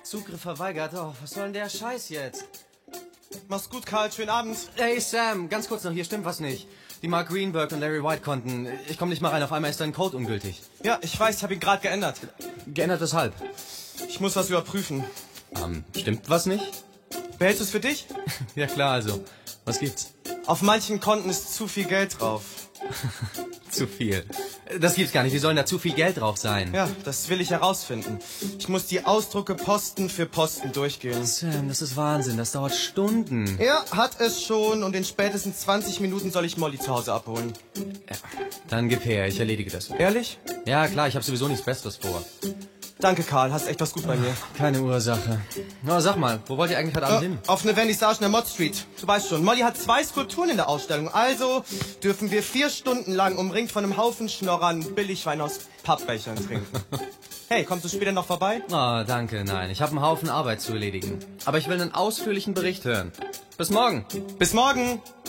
Zugriff verweigert. Oh, was soll denn der Scheiß jetzt? Mach's gut, Karl. Schönen Abend. Hey Sam, ganz kurz noch, hier stimmt was nicht. Die Mark Greenberg und Larry White konnten. Ich komme nicht mal rein, auf einmal ist dein Code ungültig. Ja, ich weiß, ich habe ihn gerade geändert. Geändert weshalb? Ich muss was überprüfen. Stimmt was nicht? Behältst du es für dich? Ja klar, also. Was gibt's? Auf manchen Konten ist zu viel Geld drauf. Zu viel. Das gibt's gar nicht. Wie soll denn da zu viel Geld drauf sein? Ja, das will ich herausfinden. Ich muss die Ausdrucke Posten für Posten durchgehen. Sam, das ist Wahnsinn. Das dauert Stunden. Er hat es schon und in spätestens 20 Minuten soll ich Molly zu Hause abholen. Ja, dann gib her, ich erledige das. Ehrlich? Ja klar, ich habe sowieso nichts Besseres vor. Danke, Karl. Hast echt was gut bei mir. Keine Ursache. Na, sag mal, wo wollt ihr eigentlich heute Abend hin? Auf eine Vernissage in der Mod Street. Du weißt schon, Molly hat 2 Skulpturen in der Ausstellung. Also dürfen wir 4 Stunden lang umringt von einem Haufen Schnorrern Billigwein aus Pappbechern trinken. Hey, kommst du später noch vorbei? Oh, danke, nein. Ich habe einen Haufen Arbeit zu erledigen. Aber ich will einen ausführlichen Bericht hören. Bis morgen. Bis morgen.